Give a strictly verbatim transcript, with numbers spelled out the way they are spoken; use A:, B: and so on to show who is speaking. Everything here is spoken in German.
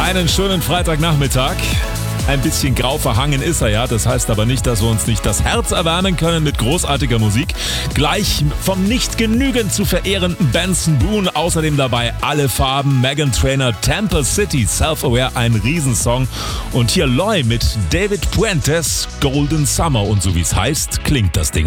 A: Einen schönen Freitagnachmittag. Ein bisschen grau verhangen ist er ja, das heißt aber nicht, dass wir uns nicht das Herz erwärmen können mit großartiger Musik. Gleich vom nicht genügend zu verehrenden Benson Boone, außerdem dabei Alle Farben, Meghan Trainor, Temple City, Self-Aware, ein Riesensong. Und hier Loy mit David Puentes, Golden Summer, und so wie es heißt, klingt das Ding.